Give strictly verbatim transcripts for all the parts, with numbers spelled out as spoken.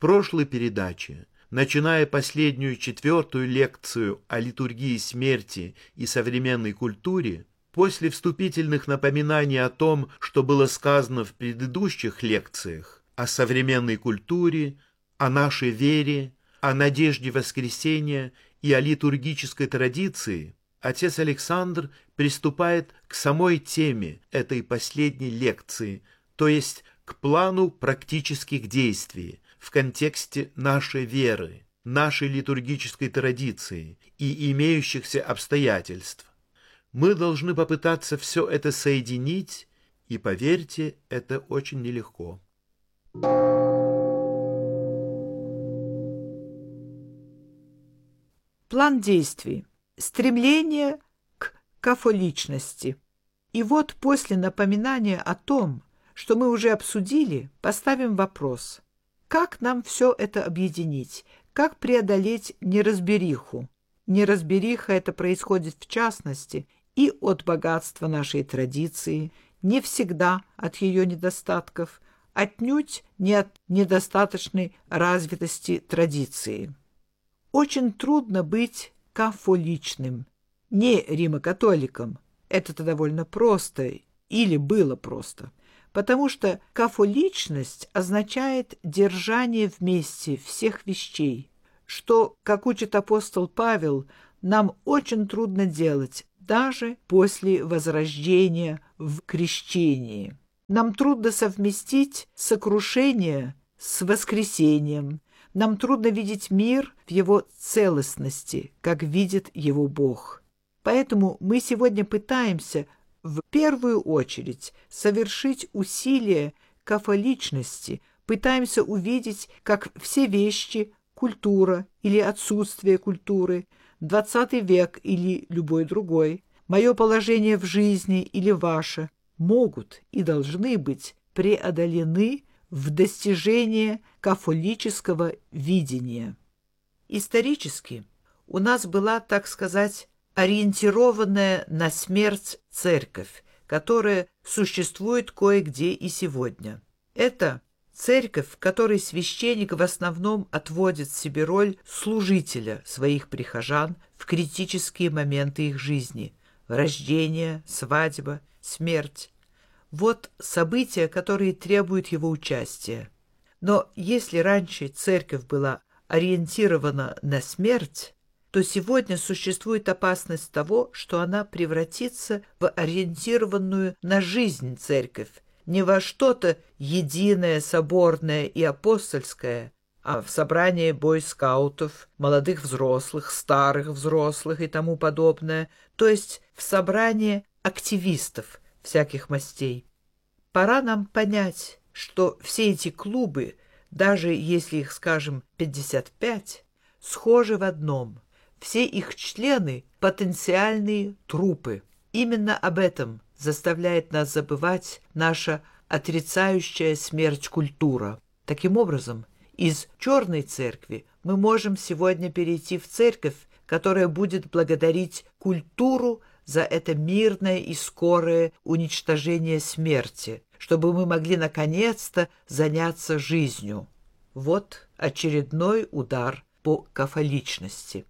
прошлой передаче, начиная последнюю четвертую лекцию о литургии смерти и современной культуре, после вступительных напоминаний о том, что было сказано в предыдущих лекциях, о современной культуре, о нашей вере, о надежде воскресения и о литургической традиции, отец Александр приступает к самой теме этой последней лекции, то есть к плану практических действий в контексте нашей веры, нашей литургической традиции и имеющихся обстоятельств. Мы должны попытаться все это соединить, и, поверьте, это очень нелегко. План действий. Стремление к кафоличности. И вот после напоминания о том, что мы уже обсудили, поставим вопрос: как нам все это объединить, как преодолеть неразбериху? Неразбериха это происходит в частности и от богатства нашей традиции, не всегда от ее недостатков, отнюдь не от недостаточной развитости традиции. Очень трудно быть кафоличным, не римокатоликом. Это-то довольно просто, или было просто, потому что кафоличность означает держание вместе всех вещей, что, как учит апостол Павел, нам очень трудно делать даже после возрождения в крещении. Нам трудно совместить сокрушение с воскресением. Нам трудно видеть мир в его целостности, как видит его Бог. Поэтому мы сегодня пытаемся в первую очередь совершить усилие кафоличности, пытаемся увидеть, как все вещи, культура или отсутствие культуры, двадцатый век или любой другой, мое положение в жизни или ваше, могут и должны быть преодолены в достижение кафолического видения. Исторически у нас была, так сказать, ориентированная на смерть церковь, которая существует кое-где и сегодня. Это церковь, в которой священник в основном отводит себе роль служителя своих прихожан в критические моменты их жизни – рождение, свадьба, смерть. Вот события, которые требуют его участия. Но если раньше церковь была ориентирована на смерть, то сегодня существует опасность того, что она превратится в ориентированную на жизнь церковь, не во что-то единое, соборное и апостольское, а в собрание бойскаутов, молодых взрослых, старых взрослых и тому подобное, то есть в собрание активистов всяких мастей. Пора нам понять, что все эти клубы, даже если их, скажем, пятьдесят пять, схожи в одном. Все их члены – потенциальные трупы. Именно об этом заставляет нас забывать наша отрицающая смерть культура. Таким образом, из черной церкви мы можем сегодня перейти в церковь, которая будет благодарить культуру за это мирное и скорое уничтожение смерти, чтобы мы могли наконец-то заняться жизнью. Вот очередной удар по кафоличности.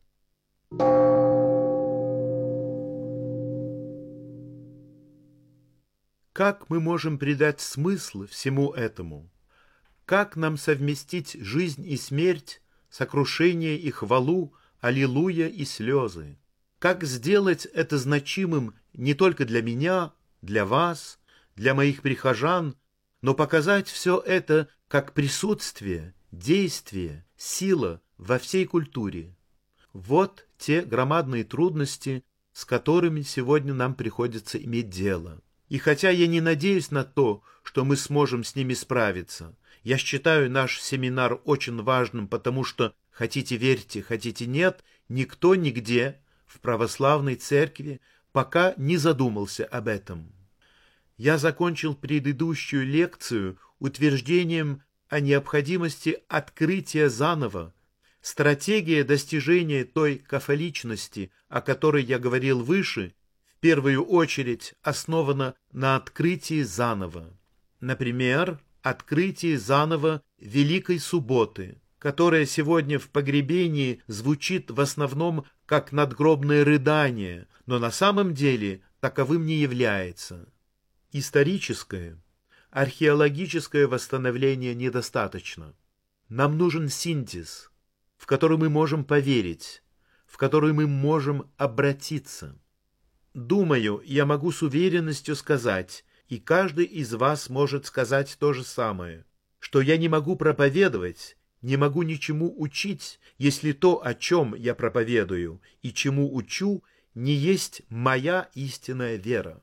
Как мы можем придать смысл всему этому? Как нам совместить жизнь и смерть, сокрушение и хвалу, аллилуйя и слезы? Как сделать это значимым не только для меня, для вас, для моих прихожан, но показать все это как присутствие, действие, сила во всей культуре? Вот те громадные трудности, с которыми сегодня нам приходится иметь дело. И хотя я не надеюсь на то, что мы сможем с ними справиться, я считаю наш семинар очень важным, потому что, хотите верьте, хотите нет, никто нигде в православной церкви пока не задумался об этом. Я закончил предыдущую лекцию утверждением о необходимости открытия заново. Стратегия достижения той кафоличности, о которой я говорил выше, в первую очередь основана на открытии заново. Например, открытии заново Великой Субботы, которое сегодня в погребении звучит в основном как надгробное рыдание, но на самом деле таковым не является. Историческое, археологическое восстановление недостаточно. Нам нужен синтез, в который мы можем поверить, в который мы можем обратиться. Думаю, я могу с уверенностью сказать, и каждый из вас может сказать то же самое, что я не могу проповедовать, не могу ничему учить, если то, о чем я проповедую и чему учу, не есть моя истинная вера.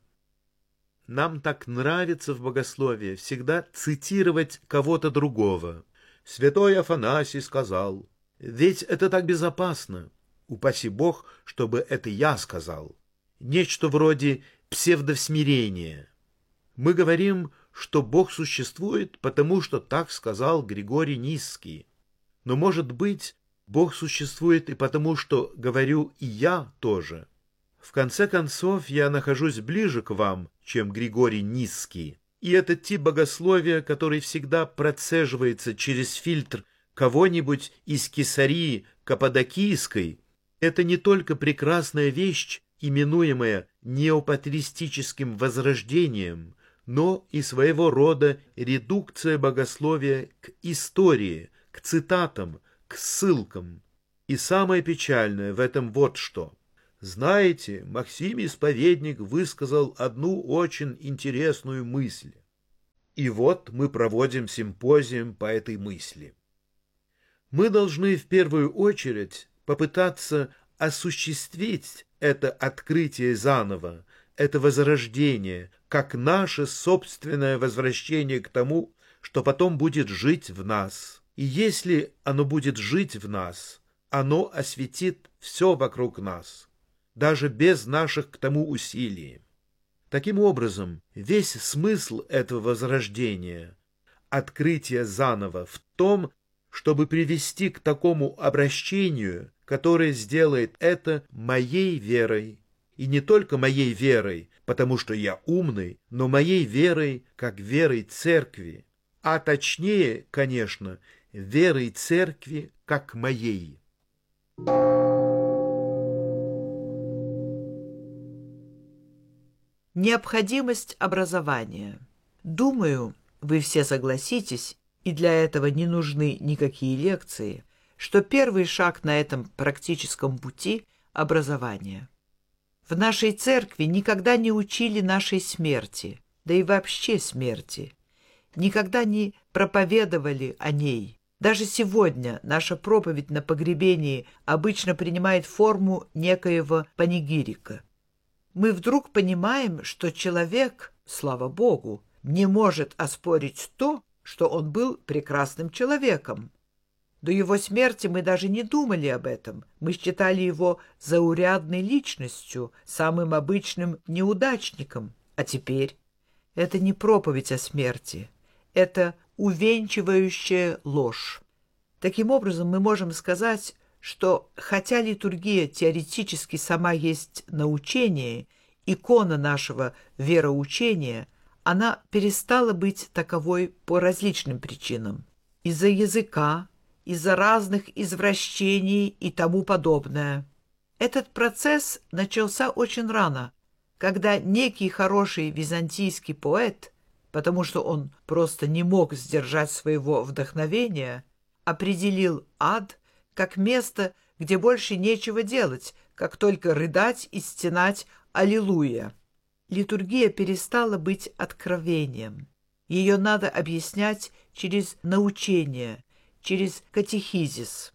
Нам так нравится в богословии всегда цитировать кого-то другого. Святой Афанасий сказал, ведь это так безопасно. Упаси Бог, чтобы это я сказал. Нечто вроде псевдосмирения. Мы говорим, что Бог существует, потому что так сказал Григорий Нисский. Но, может быть, Бог существует и потому, что говорю и я тоже. В конце концов, я нахожусь ближе к вам, чем Григорий Нисский. И это тип богословия, который всегда процеживается через фильтр кого-нибудь из Кесарии Каппадокийской. Это не только прекрасная вещь, именуемая неопатристическим возрождением, но и своего рода редукция богословия к истории, к цитатам, к ссылкам. И самое печальное в этом вот что. Знаете, Максим Исповедник высказал одну очень интересную мысль. И вот мы проводим симпозиум по этой мысли. Мы должны в первую очередь попытаться осуществить это открытие заново, это возрождение, как наше собственное возвращение к тому, что потом будет жить в нас. И если оно будет жить в нас, оно осветит все вокруг нас, даже без наших к тому усилий. Таким образом, весь смысл этого возрождения, открытия заново, в том, чтобы привести к такому обращению, которое сделает это моей верой. И не только моей верой, потому что я умный, но моей верой, как верой церкви. А точнее, конечно, верой церкви, как моей. Необходимость образования. Думаю, вы все согласитесь, и для этого не нужны никакие лекции, что первый шаг на этом практическом пути – образование. В нашей церкви никогда не учили нашей смерти, да и вообще смерти. Никогда не проповедовали о ней. Даже сегодня наша проповедь на погребении обычно принимает форму некоего панигирика. Мы вдруг понимаем, что человек, слава Богу, не может оспорить то, что он был прекрасным человеком. До его смерти мы даже не думали об этом. Мы считали его заурядной личностью, самым обычным неудачником. А теперь это не проповедь о смерти, это увенчивающая ложь. Таким образом, мы можем сказать, что хотя литургия теоретически сама есть научение, икона нашего вероучения, она перестала быть таковой по различным причинам. Из-за языка, из-за разных извращений и тому подобное. Этот процесс начался очень рано, когда некий хороший византийский поэт, потому что он просто не мог сдержать своего вдохновения, определил ад как место, где больше нечего делать, как только рыдать и стенать «Аллилуйя». Литургия перестала быть откровением. Ее надо объяснять через научение, через катехизис.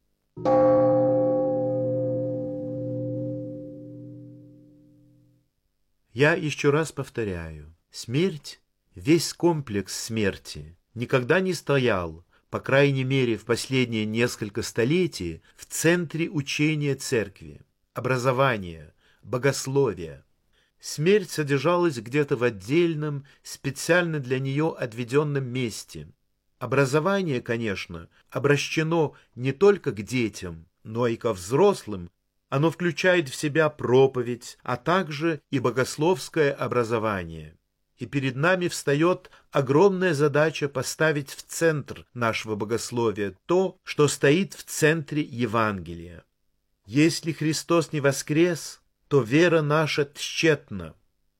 Я еще раз повторяю, смерть, весь комплекс смерти никогда не стоял, по крайней мере в последние несколько столетий, в центре учения церкви, образования, богословия. Смерть содержалась где-то в отдельном, специально для нее отведенном месте. Образование, конечно, обращено не только к детям, но и ко взрослым. Оно включает в себя проповедь, а также и богословское образование. и перед нами встает огромная задача поставить в центр нашего богословия то, что стоит в центре Евангелия. Если Христос не воскрес, то вера наша тщетна.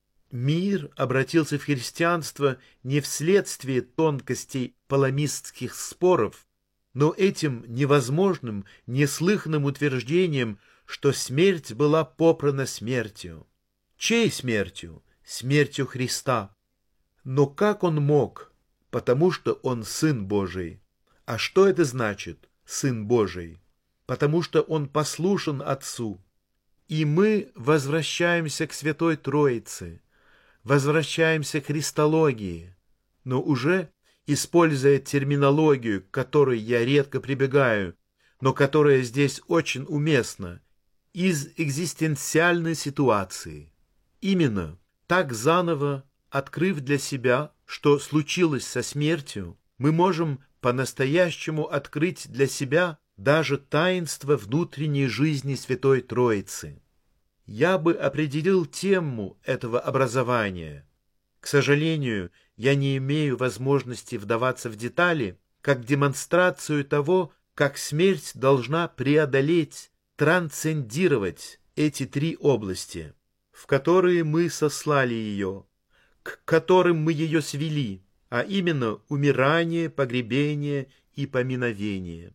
Мир обратился в христианство не вследствие тонкостей паламистских споров, но этим невозможным, неслыханным утверждением, что смерть была попрана смертью. Чьей смертью? Смертью Христа. Но как он мог? Потому что он Сын Божий. А что это значит, Сын Божий? Потому что он послушен Отцу. И мы возвращаемся к Святой Троице, возвращаемся к христологии, но уже используя терминологию, к которой я редко прибегаю, но которая здесь очень уместна, из экзистенциальной ситуации. Именно так, заново открыв для себя, что случилось со смертью, мы можем по-настоящему открыть для себя даже таинство внутренней жизни Святой Троицы. Я бы определил тему этого образования. К сожалению, я не имею возможности вдаваться в детали, как демонстрацию того, как смерть должна преодолеть, трансцендировать эти три области, в которые мы сослали ее, к которым мы ее свели, а именно умирание, погребение и поминовение.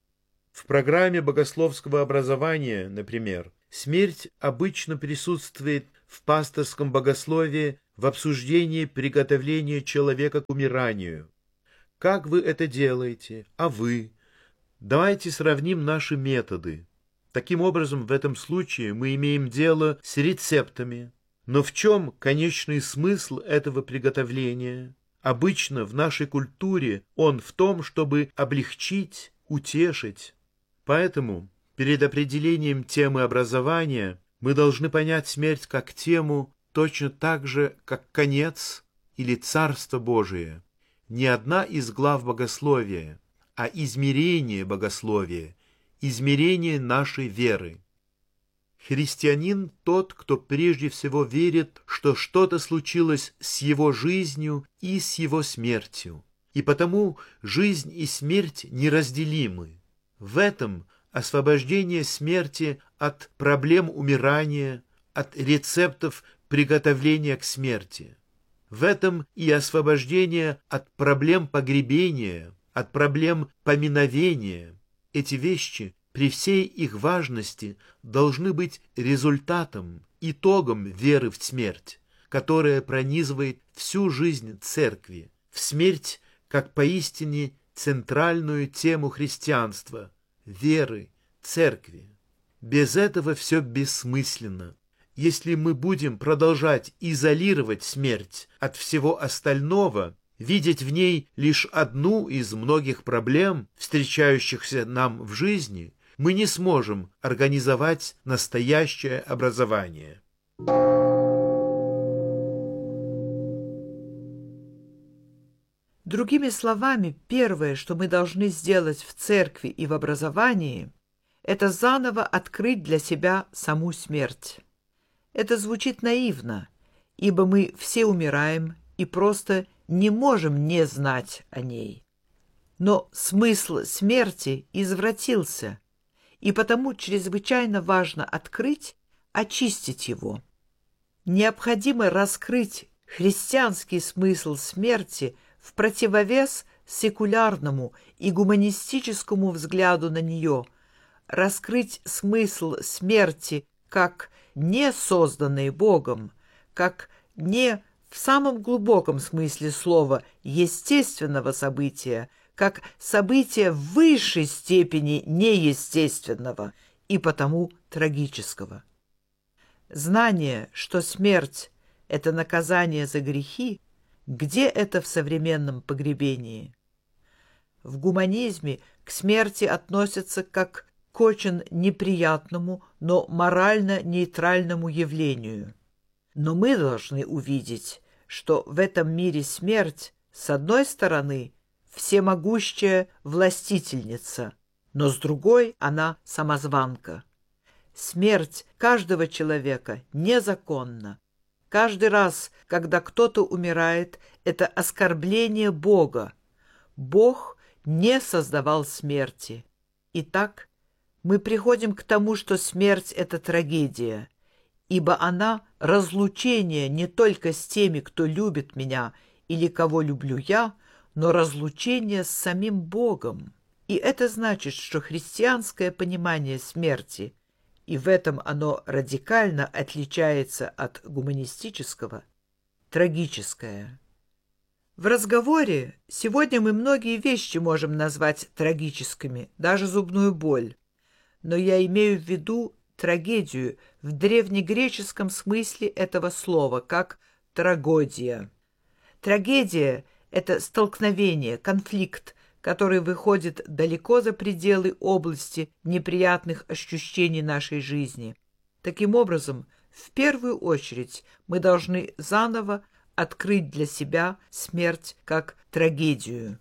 В программе богословского образования, например, смерть обычно присутствует в пасторском богословии в обсуждении приготовления человека к умиранию. Как вы это делаете? А вы? Давайте сравним наши методы. Таким образом, в этом случае мы имеем дело с рецептами. Но в чем конечный смысл этого приготовления? Обычно в нашей культуре он в том, чтобы облегчить, утешить. Поэтому перед определением темы образования мы должны понять смерть как тему точно так же, как конец или Царство Божие. Не одна из глав богословия, а измерение богословия, измерение нашей веры. Христианин тот, кто прежде всего верит, что что-то случилось с его жизнью и с его смертью, и потому жизнь и смерть неразделимы. В этом освобождение смерти от проблем умирания, от рецептов приготовления к смерти. В этом и освобождение от проблем погребения, от проблем поминовения. Эти вещи при всей их важности должны быть результатом, итогом веры в смерть, которая пронизывает всю жизнь Церкви, в смерть как поистине центральную тему христианства, веры, Церкви. Без этого все бессмысленно. Если мы будем продолжать изолировать смерть от всего остального, видеть в ней лишь одну из многих проблем, встречающихся нам в жизни, мы не сможем организовать настоящее образование. Другими словами, первое, что мы должны сделать в церкви и в образовании, это заново открыть для себя саму смерть. Это звучит наивно, ибо мы все умираем и просто не можем не знать о ней. Но смысл смерти извратился, и потому чрезвычайно важно открыть, очистить его. Необходимо раскрыть христианский смысл смерти в противовес секулярному и гуманистическому взгляду на нее, раскрыть смысл смерти как не созданной Богом, как не в самом глубоком смысле слова естественного события, как события в высшей степени неестественного и потому трагического. Знание, что смерть — это наказание за грехи, где это в современном погребении? В гуманизме к смерти относятся как к очень неприятному, но морально нейтральному явлению. Но мы должны увидеть, что в этом мире смерть, с одной стороны, всемогущая властительница, но с другой она самозванка. Смерть каждого человека незаконна. Каждый раз, когда кто-то умирает, это оскорбление Бога. Бог не создавал смерти. Итак, мы приходим к тому, что смерть — это трагедия, ибо она — разлучение не только с теми, кто любит меня или кого люблю я, но разлучение с самим Богом. И это значит, что христианское понимание смерти, и в этом оно радикально отличается от гуманистического, трагическое. В разговоре сегодня мы многие вещи можем назвать трагическими, даже зубную боль. Но я имею в виду трагедию в древнегреческом смысле этого слова, как трагодия. Трагедия — это столкновение, конфликт, который выходит далеко за пределы области неприятных ощущений нашей жизни. Таким образом, в первую очередь мы должны заново открыть для себя смерть как трагедию.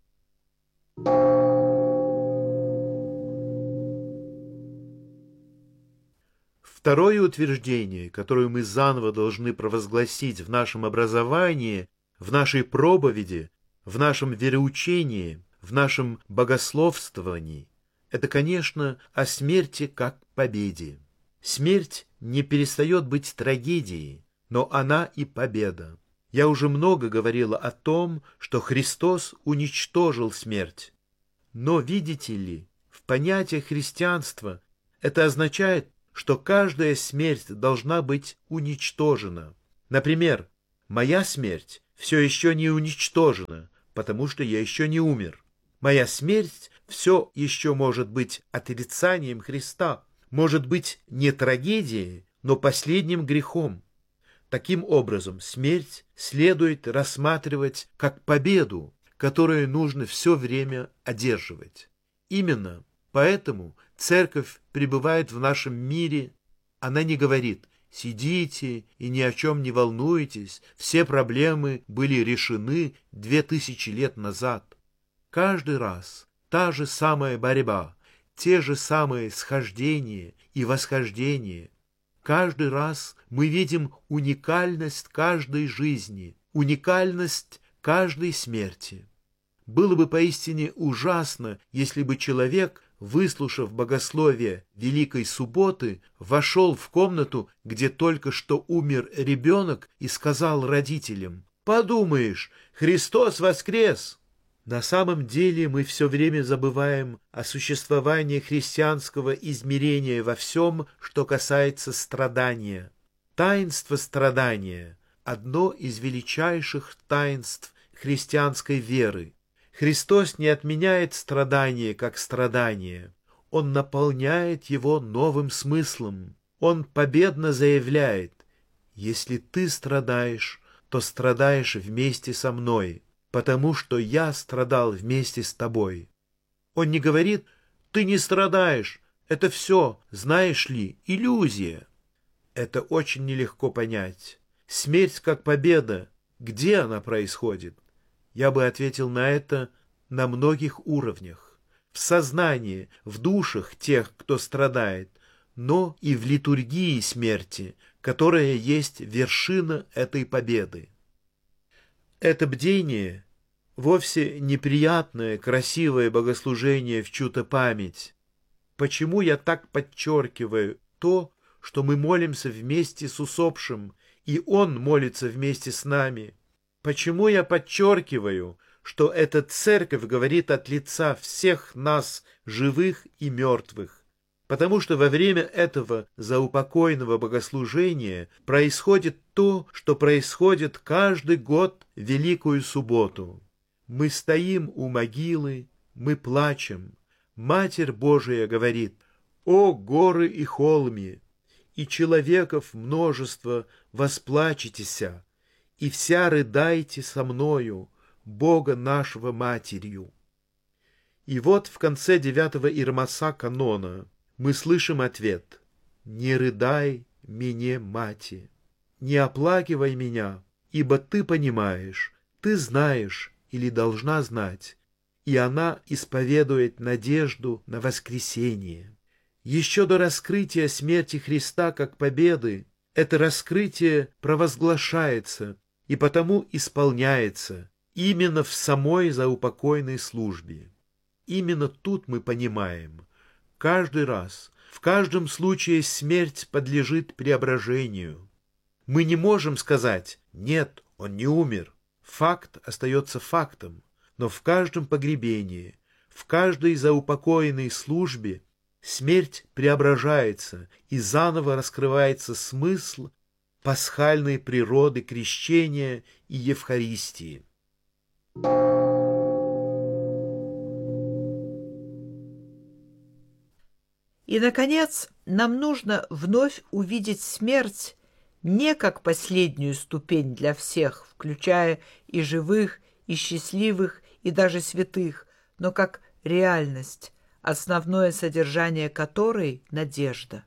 Второе утверждение, которое мы заново должны провозгласить в нашем образовании, в нашей проповеди, в нашем вероучении, в нашем богословствовании, это, конечно, о смерти как победе. Смерть не перестает быть трагедией, но она и победа. Я уже много говорила о том, что Христос уничтожил смерть. Но, видите ли, в понятии христианства это означает, что каждая смерть должна быть уничтожена. Например, моя смерть все еще не уничтожена, потому что я еще не умер. Моя смерть все еще может быть отрицанием Христа, может быть не трагедией, но последним грехом. Таким образом, смерть следует рассматривать как победу, которую нужно все время одерживать. Именно поэтому Церковь пребывает в нашем мире. Она не говорит: сидите и ни о чем не волнуйтесь, все проблемы были решены две тысячи лет назад. Каждый раз та же самая борьба, те же самые схождения и восхождения. Каждый раз мы видим уникальность каждой жизни, уникальность каждой смерти. Было бы поистине ужасно, если бы человек, выслушав богословие Великой Субботы, вошел в комнату, где только что умер ребенок, и сказал родителям: «Подумаешь, Христос воскрес!» На самом деле мы все время забываем о существовании христианского измерения во всем, что касается страдания. Таинство страдания – одно из величайших таинств христианской веры. Христос не отменяет страдание как страдание. Он наполняет его новым смыслом. Он победно заявляет: «Если ты страдаешь, то страдаешь вместе со мной, потому что я страдал вместе с тобой». Он не говорит: «Ты не страдаешь, это все, знаешь ли, иллюзия». Это очень нелегко понять. Смерть как победа, где она происходит? Я бы ответил на это на многих уровнях. В сознании, в душах тех, кто страдает, но и в литургии смерти, которая есть вершина этой победы. Это бдение вовсе неприятное, красивое богослужение в чью-то память. Почему я так подчеркиваю то, что мы молимся вместе с усопшим, и он молится вместе с нами? Почему я подчеркиваю, что эта церковь говорит от лица всех нас, живых и мертвых? Потому что во время этого заупокойного богослужения происходит то, что происходит каждый год в Великую Субботу. Мы стоим у могилы, мы плачем. Матерь Божия говорит: «О горы и холми, и человеков множество, восплачетеся, и вся рыдайте со мною, Бога нашего Матерью». И вот в конце девятого Иеромаса канона мы слышим ответ: «Не рыдай мне, мати, не оплакивай меня, ибо ты понимаешь, ты знаешь или должна знать». И она исповедует надежду на воскресение. Еще до раскрытия смерти Христа как победы Это раскрытие провозглашается и потому исполняется именно в самой заупокойной службе. Именно тут мы понимаем, каждый раз, в каждом случае смерть подлежит преображению. Мы не можем сказать «нет, он не умер». Факт остается фактом, но в каждом погребении, в каждой заупокоенной службе смерть преображается и заново раскрывается смысл пасхальной природы крещения и Евхаристии. И, наконец, нам нужно вновь увидеть смерть не как последнюю ступень для всех, включая и живых, и счастливых, и даже святых, но как реальность, основное содержание которой — надежда.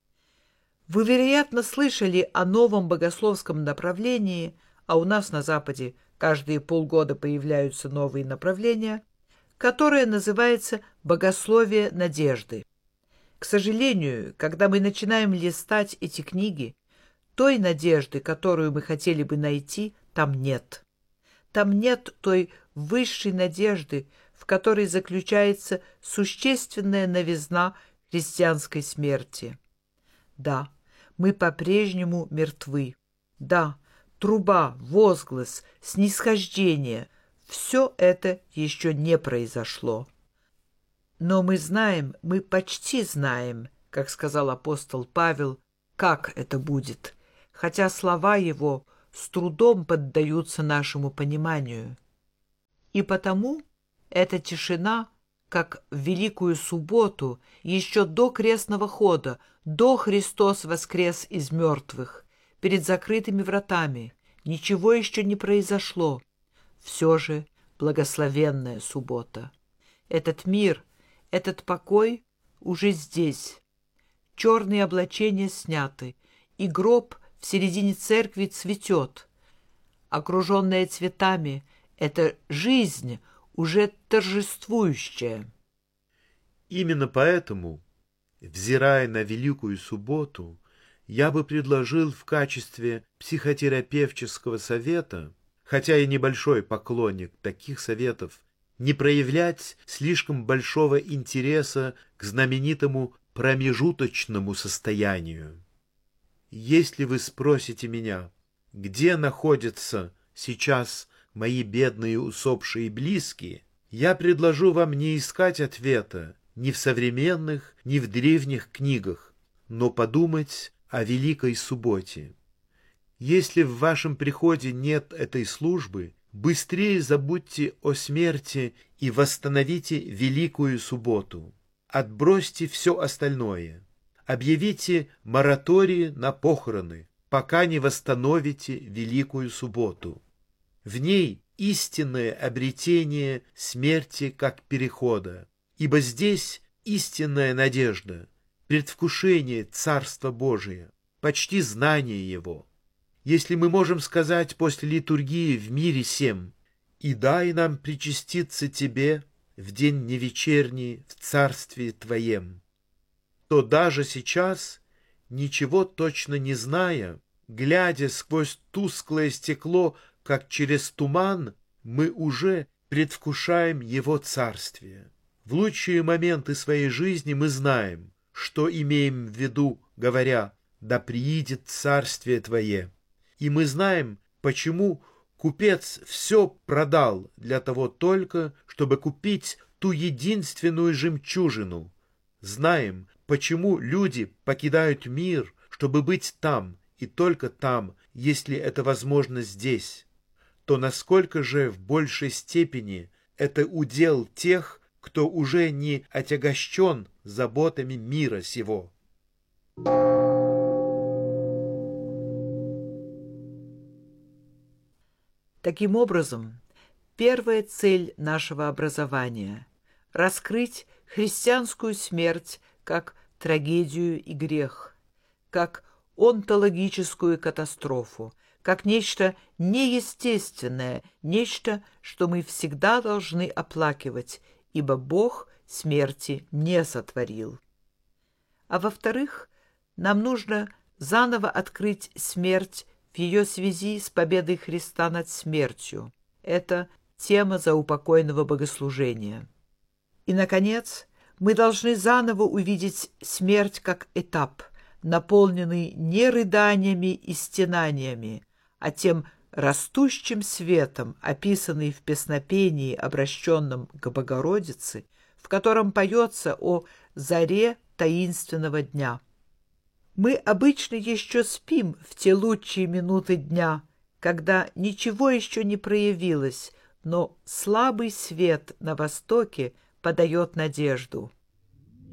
Вы, вероятно, слышали о новом богословском направлении, а у нас на Западе каждые полгода появляются новые направления, которое называется «богословие надежды». К сожалению, когда мы начинаем листать эти книги, той надежды, которую мы хотели бы найти, там нет. Там нет той высшей надежды, в которой заключается существенная новизна христианской смерти. Да, мы по-прежнему мертвы. Да, труба, возглас, снисхождение — все это еще не произошло. Но мы знаем, мы почти знаем, как сказал апостол Павел, как это будет, хотя слова его с трудом поддаются нашему пониманию. И потому эта тишина, как в Великую Субботу, еще до крестного хода, до Христос воскрес из мертвых, перед закрытыми вратами, ничего еще не произошло. Все же благословенная суббота. Этот мир, этот покой уже здесь. Черные облачения сняты, и гроб в середине церкви цветет. Окруженная цветами, это жизнь уже торжествующая. Именно поэтому, взирая на Великую Субботу, я бы предложил в качестве психотерапевтического совета, хотя и небольшой поклонник таких советов, не проявлять слишком большого интереса к знаменитому промежуточному состоянию. Если вы спросите меня, где находятся сейчас мои бедные усопшие близкие, я предложу вам не искать ответа ни в современных, ни в древних книгах, но подумать о Великой Субботе. Если в вашем приходе нет этой службы, быстрее забудьте о смерти и восстановите Великую Субботу. Отбросьте все остальное. Объявите мораторий на похороны, пока не восстановите Великую Субботу. В ней истинное обретение смерти как перехода, ибо здесь истинная надежда, предвкушение Царства Божия, почти знание Его. Если мы можем сказать после литургии в мире сем: «И дай нам причаститься Тебе в день невечерний в Царстве Твоем», то даже сейчас, ничего точно не зная, глядя сквозь тусклое стекло, как через туман, мы уже предвкушаем Его Царствие. В лучшие моменты своей жизни мы знаем, что имеем в виду, говоря «да приидет Царствие Твое». И мы знаем, почему купец все продал для того только, чтобы купить ту единственную жемчужину. Знаем, почему люди покидают мир, чтобы быть там, и только там, если это возможно здесь. То насколько же в большей степени это удел тех, кто уже не отягощен заботами мира сего. Таким образом, первая цель нашего образования — раскрыть христианскую смерть как трагедию и грех, как онтологическую катастрофу, как нечто неестественное, нечто, что мы всегда должны оплакивать, ибо Бог смерти не сотворил. А во-вторых, нам нужно заново открыть смерть в ее связи с победой Христа над смертью. Это тема заупокойного богослужения. И, наконец, мы должны заново увидеть смерть как этап, наполненный не рыданиями и стенаниями, а тем растущим светом, описанный в песнопении, обращенном к Богородице, в котором поется о заре таинственного дня. Мы обычно еще спим в те лучшие минуты дня, когда ничего еще не проявилось, но слабый свет на востоке подает надежду.